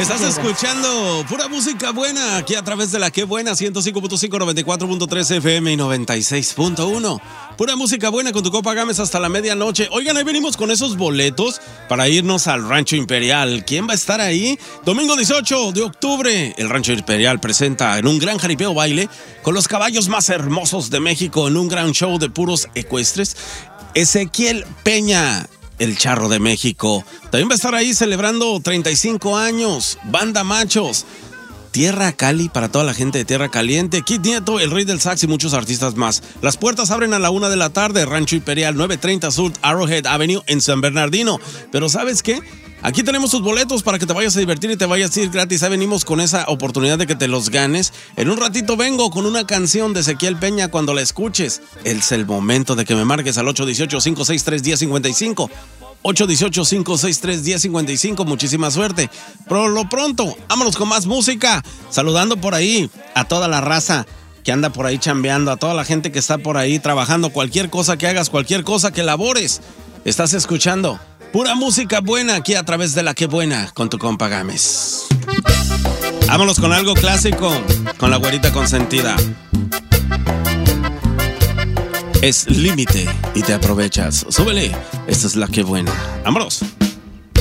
Estás escuchando pura música buena aquí a través de la Que Buena 105.5, 94.3 FM y 96.1. Pura música buena con tu Copa Gámez hasta la medianoche. Oigan, ahí venimos con esos boletos para irnos al Rancho Imperial. ¿Quién va a estar ahí? Domingo 18 de octubre, el Rancho Imperial presenta en un gran jaripeo baile con los caballos más hermosos de México en un gran show de puros ecuestres. Ezequiel Peña, el Charro de México. También va a estar ahí celebrando 35 años. Banda Machos. Tierra Cali para toda la gente de Tierra Caliente. Kid Nieto, el Rey del Sax y muchos artistas más. Las puertas abren a la 1 de la tarde. Rancho Imperial, 930 Sur Arrowhead Avenue en San Bernardino. Pero ¿sabes qué? Aquí tenemos tus boletos para que te vayas a divertir y te vayas a ir gratis. Ahí venimos con esa oportunidad de que te los ganes. En un ratito vengo con una canción de Ezequiel Peña. Cuando la escuches, es el momento de que me marques al 818-563-1055. 818-563-1055. Muchísima suerte. Por lo pronto, vámonos con más música. Saludando por ahí a toda la raza que anda por ahí chambeando, a toda la gente que está por ahí trabajando. Cualquier cosa que hagas, cualquier cosa que labores, estás escuchando pura música buena aquí a través de la Que Buena con tu compa Gámez. Vámonos con algo clásico, con la güerita consentida. Es Límite y te aprovechas. Súbele, esta es la Que Buena. Vámonos.